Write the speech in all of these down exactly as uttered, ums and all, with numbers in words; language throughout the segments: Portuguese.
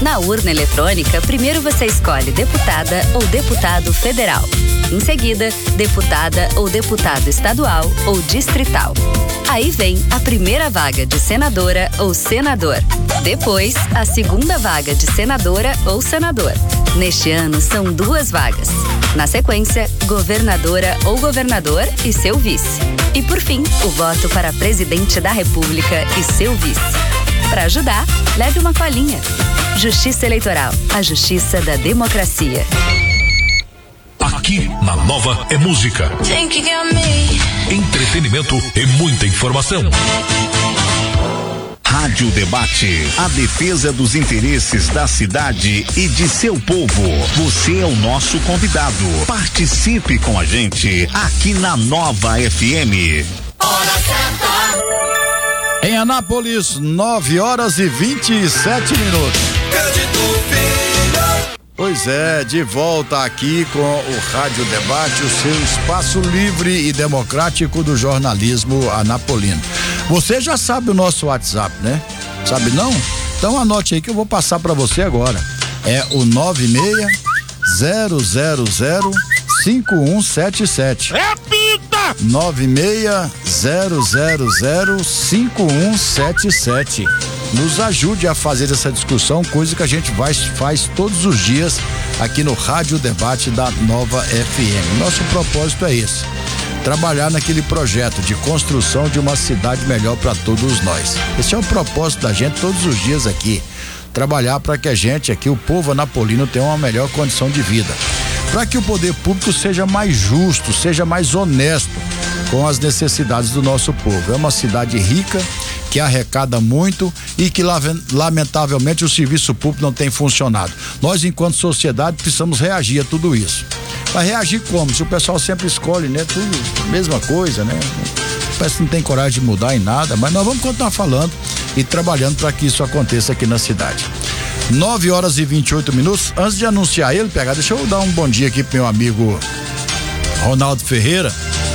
Na urna eletrônica, primeiro você escolhe deputada ou deputado federal. Em seguida, deputada ou deputado estadual ou distrital. Aí vem a primeira vaga de senadora ou senador. Depois, a segunda vaga de senadora ou senador. Neste ano, são duas vagas. Na sequência, governadora ou governador e seu vice. E por fim, o voto para presidente da República e seu vice. Para ajudar, leve uma colinha. Justiça Eleitoral, a justiça da democracia. Aqui na Nova é música, entretenimento e muita informação. Rádio Debate, a defesa dos interesses da cidade e de seu povo. Você é o nosso convidado. Participe com a gente aqui na Nova F M. Hora certa. Em Anápolis, nove horas e vinte e sete minutos. Pois é, de volta aqui com o Rádio Debate, o seu espaço livre e democrático do jornalismo anapolino. Você já sabe o nosso WhatsApp, né? Sabe não? Então anote aí que eu vou passar para você agora. É o nove seis zero zero zero cinco um sete sete. Repita! nove seis zero zero zero cinco um sete sete. Nos ajude a fazer essa discussão, coisa que a gente vai, faz todos os dias aqui no Rádio Debate da Nova F M. Nosso propósito é esse: trabalhar naquele projeto de construção de uma cidade melhor para todos nós. Esse é o propósito da gente todos os dias aqui. Trabalhar para que a gente aqui, o povo anapolino, tenha uma melhor condição de vida. Para que o poder público seja mais justo, seja mais honesto com as necessidades do nosso povo. É uma cidade rica, que arrecada muito e que lamentavelmente o serviço público não tem funcionado. Nós, enquanto sociedade, precisamos reagir a tudo isso. Mas reagir como? Se o pessoal sempre escolhe, né? Tudo, mesma coisa, né? Parece que não tem coragem de mudar em nada, mas nós vamos continuar falando e trabalhando para que isso aconteça aqui na cidade. nove horas e vinte e oito minutos. Antes de anunciar ele, pegar, deixa eu dar um bom dia aqui pro meu amigo Ronaldo Ferreira,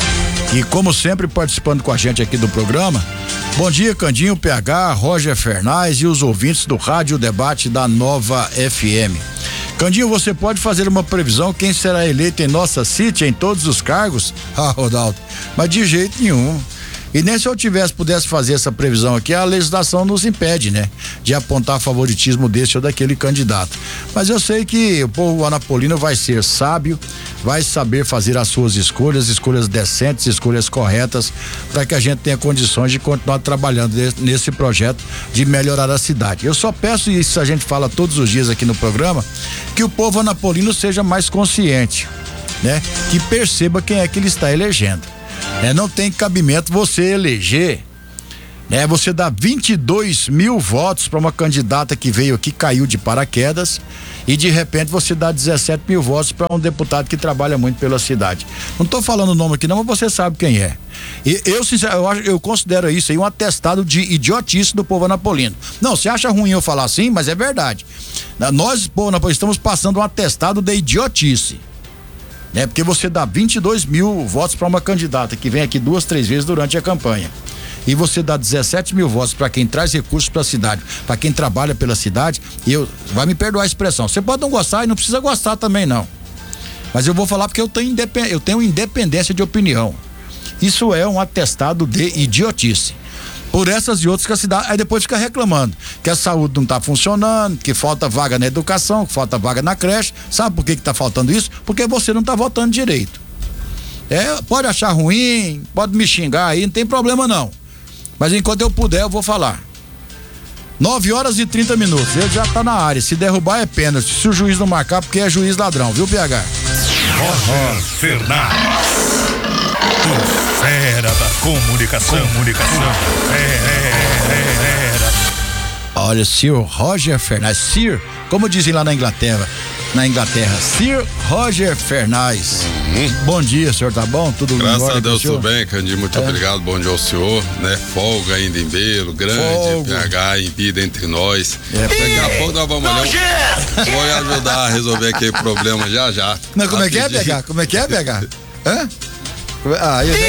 que como sempre participando com a gente aqui do programa. Bom dia, Candinho, P H, Roger Fernais e os ouvintes do Rádio Debate da Nova F M. Candinho, você pode fazer uma previsão quem será eleito em nossa City em todos os cargos? Ah, Ronaldo, mas de jeito nenhum. E nem se eu tivesse, pudesse fazer essa previsão aqui, a legislação nos impede, né? De apontar favoritismo desse ou daquele candidato. Mas eu sei que o povo anapolino vai ser sábio, vai saber fazer as suas escolhas, escolhas decentes, escolhas corretas, para que a gente tenha condições de continuar trabalhando nesse projeto de melhorar a cidade. Eu só peço, e isso a gente fala todos os dias aqui no programa, que o povo anapolino seja mais consciente, né? Que perceba quem é que ele está elegendo. É, não tem cabimento você eleger, né? Você dá vinte e dois mil votos para uma candidata que veio aqui, caiu de paraquedas, e de repente você dá dezessete mil votos para um deputado que trabalha muito pela cidade. Não estou falando o nome aqui não, mas você sabe quem é. E eu, sinceramente, eu, eu considero isso aí um atestado de idiotice do povo anapolino. Não, você acha ruim eu falar assim, mas é verdade. Nós, povo anapolino, estamos passando um atestado de idiotice. Né? Porque você dá vinte e dois mil votos para uma candidata que vem aqui duas, três vezes durante a campanha. E você dá dezessete mil votos para quem traz recursos para a cidade, para quem trabalha pela cidade. E eu, vai me perdoar a expressão. Você pode não gostar e não precisa gostar também, não. Mas eu vou falar porque eu tenho, independ, eu tenho independência de opinião. Isso é um atestado de idiotice. Por essas e outras que a cidade, aí depois fica reclamando que a saúde não está funcionando, que falta vaga na educação, que falta vaga na creche. Sabe por que que tá faltando isso? Porque você não está votando direito. É, pode achar ruim, pode me xingar aí, não tem problema não. Mas enquanto eu puder, eu vou falar. nove horas e trinta minutos, ele já tá na área. Se derrubar é pênalti. Se o juiz não marcar, porque é juiz ladrão, viu, P H? Roger Fernandes, o fera da comunicação. Comunicação. Fera. Olha, Sir Roger Fernandes, Sir, como dizem lá na Inglaterra, na Inglaterra, Sir Roger Fernandes. Uhum. Bom dia, senhor, tá bom? Tudo bem? Graças a Deus, tudo bem, Candinho, muito é. obrigado, bom dia ao senhor, né? Folga ainda em Belo, grande, Folga. P H em vida entre nós. É, daqui a pouco nós vamos olhar. Vou ajudar a resolver aquele problema já já. Não, como é que é, P H? Como é que é, P H? Hã? Ah, eu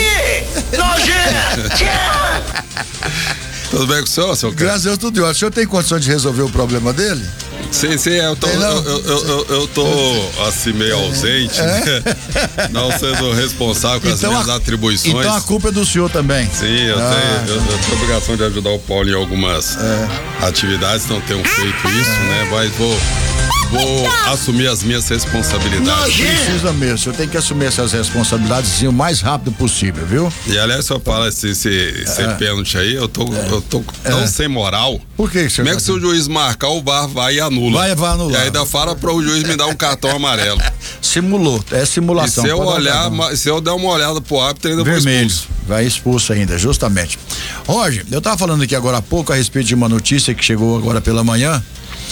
Tudo bem com o senhor, seu cara? Graças a Deus, tudo ótimo. O senhor tem condições de resolver o problema dele? Sim, sim, eu tô, eu, eu, eu, eu tô assim meio ausente, é? né? Não sendo responsável com então as minhas a, atribuições. Então a culpa é do senhor também. Sim, eu, ah, tenho, eu, eu tenho a obrigação de ajudar o Paulo em algumas é. atividades, não tenho feito isso, é. né? Mas vou, vou assumir as minhas responsabilidades. Precisa mesmo, o senhor tem que assumir essas responsabilidades sim, o mais rápido possível, viu? E aliás, se eu falo esse, esse, esse é. pênalti aí, eu tô, é. eu tô tão é. sem moral. Por que, senhor? Como é que se o juiz marcar, o V A R vai e anula? Vai, vai anular. E ainda fala para o juiz me dar um cartão amarelo. Simulou, é simulação. E se eu olhar, se eu der uma olhada pro árbitro, ainda vermelho, vou expulso. Vai expulso ainda, justamente. Roger, eu tava falando aqui agora há pouco a respeito de uma notícia que chegou agora pela manhã.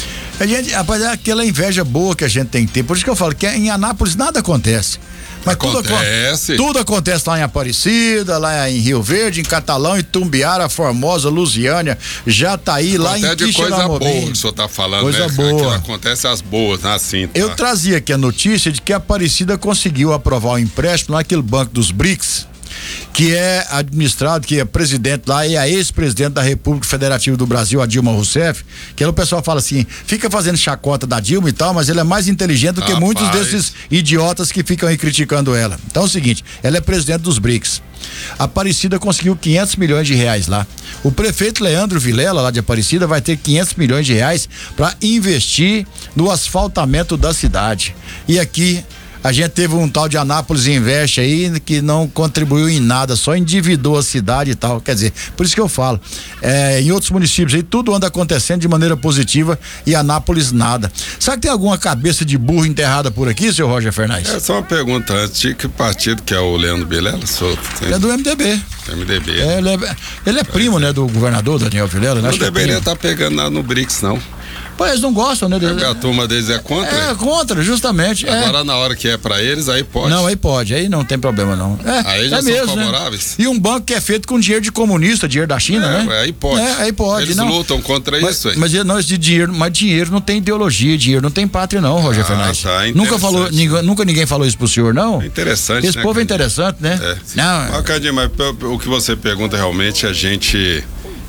A gente, rapaz, é aquela inveja boa que a gente tem que ter. Por isso que eu falo que em Anápolis nada acontece. Mas acontece. Tudo, tudo acontece lá em Aparecida, lá em Rio Verde, em Catalão, em Tumbiara, Formosa, Lusiânia, Jataí, lá em de coisa boa que o senhor tá falando, coisa né? boa. Que acontece as boas, assim. Tá? Eu trazia aqui a notícia de que a Aparecida conseguiu aprovar o empréstimo naquele banco dos B R I C S, que é administrado, que é presidente lá, e a ex-presidente da República Federativa do Brasil, a Dilma Rousseff, que aí o pessoal fala assim, fica fazendo chacota da Dilma e tal, mas ele é mais inteligente do que Rapaz. muitos desses idiotas que ficam aí criticando ela. Então é o seguinte, ela é presidente dos B R I C S. A Aparecida conseguiu quinhentos milhões de reais lá. O prefeito Leandro Vilela, lá de Aparecida, vai ter quinhentos milhões de reais para investir no asfaltamento da cidade. E aqui a gente teve um tal de Anápolis Investe aí que não contribuiu em nada, só endividou a cidade e tal. Quer dizer, por isso que eu falo, é, em outros municípios aí tudo anda acontecendo de maneira positiva e Anápolis nada. Será que tem alguma cabeça de burro enterrada por aqui, seu Roger Fernandes? É só uma pergunta antes, de que partido que é o Leandro Vilela? Ele é do M D B. M D B. É, ele, é, ele é primo, né, do governador Daniel Vilela. Não deveria estar tá pegando nada no B R I C S, não. Pois eles não gostam, né? A turma deles é contra? É, contra, justamente. Agora é. na hora que é pra eles, aí pode. Não, aí pode, aí não tem problema não. É, aí já é são mesmo, favoráveis. Né? E um banco que é feito com dinheiro de comunista, dinheiro da China, é, né? Aí pode. É, aí pode. Eles não. lutam contra mas, isso aí. Mas não, de dinheiro, mas dinheiro não tem ideologia, dinheiro não tem pátria não, Roger ah, Fernandes. Tá, nunca falou, ninguém, nunca ninguém falou isso pro senhor, não? É interessante, Esse né, povo Cadinho? é interessante, né? É. Não. Mas, Cadinho, mas o que você pergunta realmente, a gente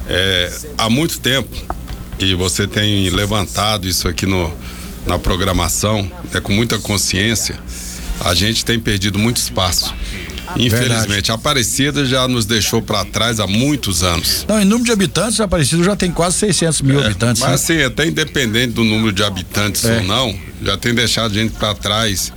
é, há muito tempo, e você tem levantado isso aqui no na programação, né, com muita consciência, a gente tem perdido muito espaço. Infelizmente, Verdade. a Aparecida já nos deixou para trás há muitos anos. Não, em número de habitantes, a Aparecida já tem quase seiscentos mil é, habitantes. Mas né? assim, até independente do número de habitantes é. ou não, já tem deixado a gente para trás.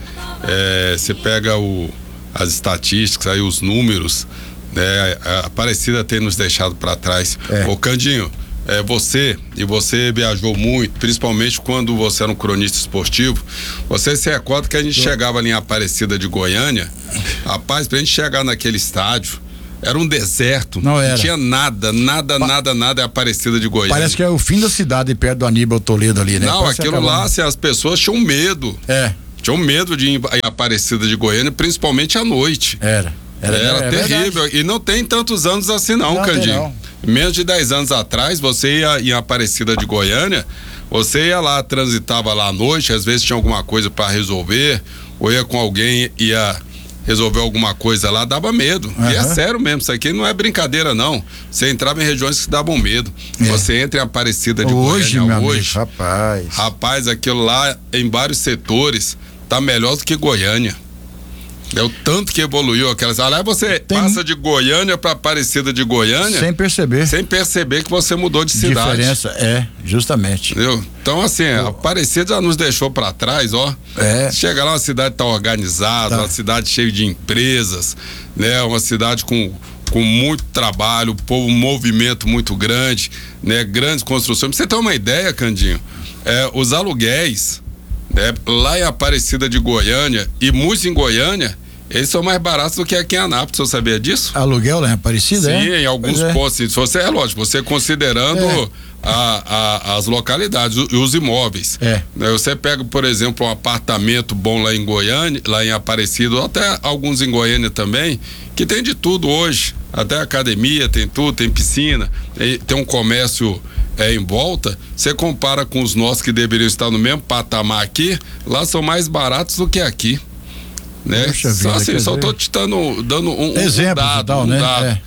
É, você pega o, as estatísticas, aí os números, né, a Aparecida tem nos deixado para trás. É. Ô Candinho, É, você, e você viajou muito, principalmente quando você era um cronista esportivo, você se recorda que a gente é. chegava ali em Aparecida de Goiânia, rapaz, pra gente chegar naquele estádio, era um deserto, não, era. não tinha nada, nada, pa... nada, nada é Aparecida de Goiânia. Parece que é o fim da cidade, perto do Aníbal Toledo ali, né? Não, Parece aquilo lá, assim, as pessoas tinham medo. É. Tinham medo de ir em Aparecida de Goiânia, principalmente à noite. Era. Era, era é terrível. Verdade. E não tem tantos anos assim não, não Candinho. Menos de dez anos atrás, você ia em Aparecida de Goiânia, você ia lá, transitava lá à noite, às vezes tinha alguma coisa para resolver, ou ia com alguém, ia resolver alguma coisa lá, dava medo. Uhum. E é sério mesmo, isso aqui não é brincadeira não. Você entrava em regiões que davam medo. É. Você entra em Aparecida de hoje, Goiânia meu hoje, amigo, rapaz. Rapaz, aquilo lá em vários setores tá melhor do que Goiânia. É o tanto que evoluiu aquelas. Aliás, você Tem... passa de Goiânia para Aparecida de Goiânia. Sem perceber. Sem perceber que você mudou de cidade. Diferença, é, justamente. Entendeu? Então, assim, a Aparecida já nos deixou para trás, ó. É. Chega lá, uma cidade tá organizada, tá. uma cidade cheia de empresas, né? Uma cidade com, com muito trabalho, povo, um movimento muito grande, né? Grandes construções. Pra você ter uma ideia, Candinho, é, os aluguéis, né? Lá em Aparecida de Goiânia e muitos em Goiânia, eles são mais baratos do que aqui em Anápolis, você sabia disso? Aluguel lá em Aparecida, Sim, é? em alguns é. pontos. Se você, é lógico, você considerando é. a, a, as localidades e os imóveis. É. Você pega, por exemplo, um apartamento bom lá em Goiânia, lá em Aparecida, ou até alguns em Goiânia também, que tem de tudo hoje. Até academia, tem tudo, tem piscina, tem um comércio é, em volta. Você compara com os nossos que deveriam estar no mesmo patamar aqui, lá são mais baratos do que aqui. Né? Poxa só vida, assim, só tô te dando, dando um, exemplo um dado, tal, um né? dado. É.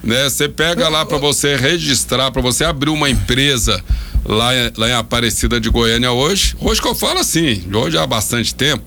né? Você pega lá para você registrar, para você abrir uma empresa lá, lá em Aparecida de Goiânia hoje, hoje que eu falo assim, hoje há bastante tempo,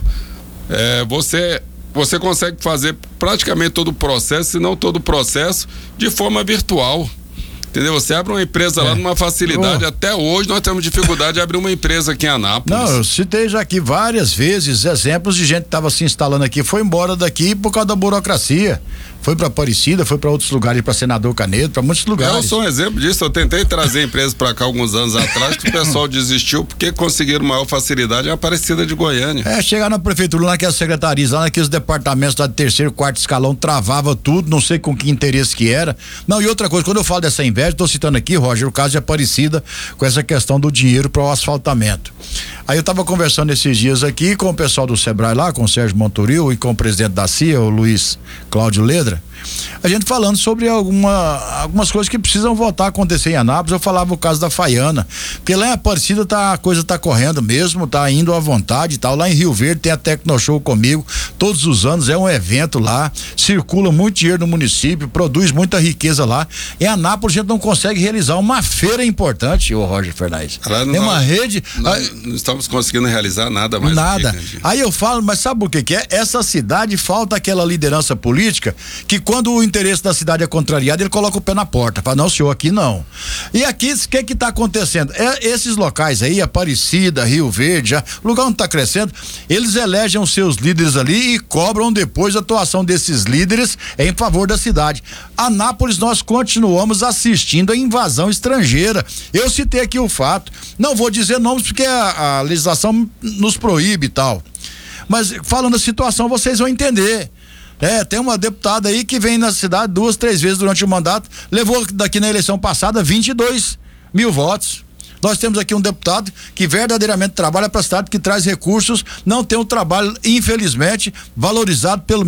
é, você, você consegue fazer praticamente todo o processo, se não todo o processo, de forma virtual. Entendeu? Você abre uma empresa é. lá numa facilidade. Oh. Até hoje nós temos dificuldade de abrir uma empresa aqui em Anápolis. Não, eu citei já aqui várias vezes exemplos de gente que estava se instalando aqui, foi embora daqui por causa da burocracia. Foi para Aparecida, foi para outros lugares, para Senador Canedo, para muitos lugares. Eu sou um exemplo disso. Eu tentei trazer empresas para cá alguns anos atrás, que o pessoal desistiu porque conseguiram maior facilidade em Aparecida de Goiânia. É, chegar na prefeitura, naquelas secretarias, lá naqueles departamentos lá de terceiro, quarto escalão, travava tudo, não sei com que interesse que era. Não, e outra coisa, quando eu falo dessa inveja, estou citando aqui, Roger, o caso de Aparecida, com essa questão do dinheiro para o asfaltamento. Aí eu estava conversando esses dias aqui com o pessoal do Sebrae lá, com o Sérgio Montoril e com o presidente da C I A, o Luiz Cláudio Ledra, a gente falando sobre alguma, algumas coisas que precisam voltar a acontecer em Anápolis. Eu falava o caso da Faiana, porque lá em Aparecida tá, a coisa tá correndo mesmo, tá indo à vontade e tal. Lá em Rio Verde tem a Tecnoshow comigo, todos os anos é um evento lá, circula muito dinheiro no município, produz muita riqueza lá. Em Anápolis a gente não consegue realizar uma feira importante, ô Roger Fernandes. Tem uma rede. Nós não estamos conseguindo realizar nada mais. Nada. Aqui, aí eu falo, mas sabe o que que é? Essa cidade falta aquela liderança política que quando o interesse da cidade é contrariado, ele coloca o pé na porta, fala, não, senhor, aqui não. E aqui, o que que tá acontecendo? É, esses locais aí, Aparecida, Rio Verde, já, o lugar onde tá crescendo, eles elegem os seus líderes ali e cobram depois a atuação desses líderes em favor da cidade. Anápolis, nós continuamos assistindo a invasão estrangeira. Eu citei aqui o fato, não vou dizer nomes porque a, a legislação nos proíbe e tal, mas falando da situação, vocês vão entender. É, tem uma deputada aí que vem na cidade duas, três vezes durante o mandato, levou daqui na eleição passada vinte e dois mil votos. Nós temos aqui um deputado que verdadeiramente trabalha para a cidade, que traz recursos, não tem um trabalho, infelizmente, valorizado pelo